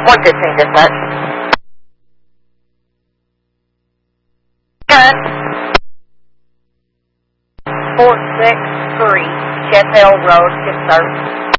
115 dispatch. Gun. 463 Sheffield Road, Gift Service.